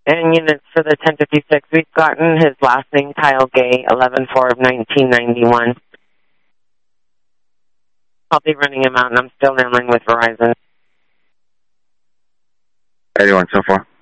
And units for the 1056, we've gotten his last name, Kyle Gay, 11/4 of 1991. I'll be running him out, and I'm still handling with Verizon. 81 so far.